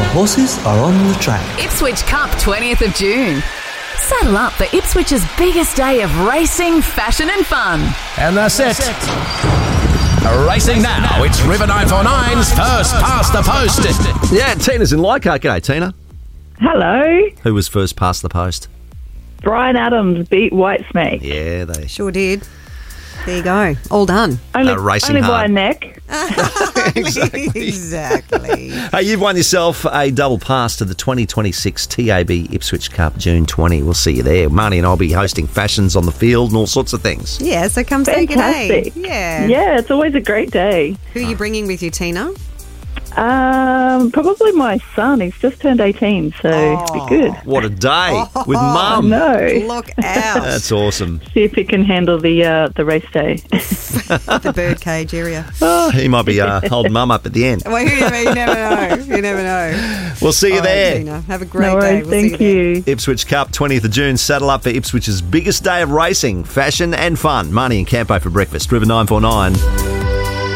horses are on the track. Ipswich Cup 20th of June. Saddle up for Ipswich's biggest day of racing, fashion and fun. And that's it. Racing now, it's River 949's first past the post. Yeah, Tina's in Leichhardt. G'day, Tina. Hello. Who was first past the post? Brian Adams beat Whitesnake. Yeah, they Sure did. There you go. All done. racing only by hard. a neck. Exactly. Hey, you've won yourself a double pass to the 2026 TAB Ipswich Cup, June 20. We'll see you there. Marnie and I'll be hosting fashions on the field and all sorts of things. Yeah, so come say good day. Fantastic. Yeah, it's always a great day. Who are you bringing with you, Tina? Probably my son. He's just turned 18, so it'll be good. What a day with Mum. No. Look out. That's awesome. See if he can handle the race day. The birdcage area. He might be holding Mum up at the end. Well, you never know. You never know. We'll see you All right, there. Tina. Have a great No day. worries, We'll see thank you. you. Ipswich Cup, 20th of June. Saddle up for Ipswich's biggest day of racing, fashion and fun. Marnie and Campo for breakfast. River 949.